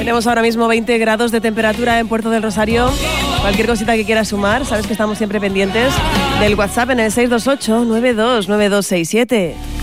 Tenemos ahora mismo 20 grados de temperatura en Puerto del Rosario. Cualquier cosita que quieras sumar, sabes que estamos siempre pendientes del WhatsApp en el 628 929267.